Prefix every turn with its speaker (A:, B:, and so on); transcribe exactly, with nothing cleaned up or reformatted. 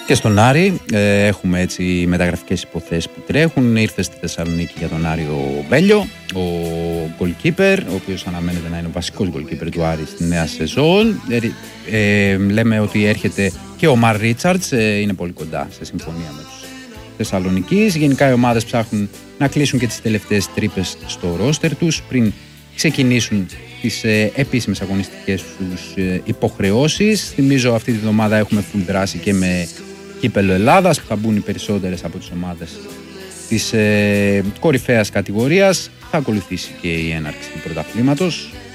A: Και στον Άρη ε, έχουμε έτσι μεταγραφικές υποθέσεις που τρέχουν. Ήρθε στη Θεσσαλονίκη για τον Άρη ο Μπέλιο, ο goalkeeper, ο οποίος αναμένεται να είναι ο βασικός goalkeeper του Άρη στη νέα σεζόν. Ε, ε, λέμε ότι έρχεται και ο Μαρ Ρίτσαρτς, ε, είναι πολύ κοντά σε συμφωνία με τους Θεσσαλονικείς. Γενικά οι ομάδες ψάχνουν να κλείσουν και τις τελευταίες τρύπες στο ρόστερ τους πριν ξεκινήσουν τις ε, επίσημες αγωνιστικές τους ε, υποχρεώσεις. Θυμίζω αυτή τη βδομάδα έχουμε full δράση και με κύπελλο Ελλάδας που θα μπουν οι περισσότερες από τις ομάδες της ε, κορυφαίας κατηγορίας. Θα ακολουθήσει και η έναρξη του πρωταθλήματος.